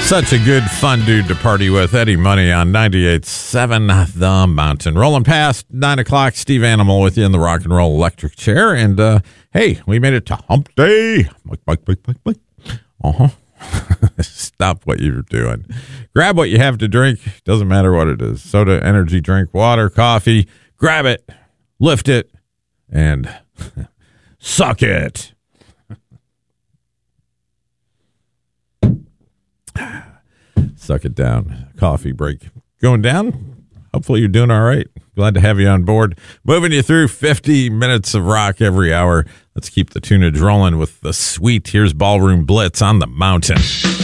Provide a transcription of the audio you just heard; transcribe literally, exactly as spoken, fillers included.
Such a good, fun dude to party with. Eddie Money on ninety-eight point seven The Mountain. Rolling past nine o'clock, Steve Animal with you in the Rock and Roll Electric Chair. And, uh, hey, we made it to Hump Day. Mike, Mike, Mike, Mike, Mike. Uh-huh. Stop what you're doing. Grab what you have to drink. Doesn't matter what it is. Soda, energy drink, water, coffee. Grab it, lift it, and suck it. Suck it down. Coffee break going down. Hopefully you're doing all right. Glad to have you on board. Moving you through fifty minutes of rock every hour. Let's keep the tunage rolling with the sweet Here's Ballroom Blitz on the Mountain.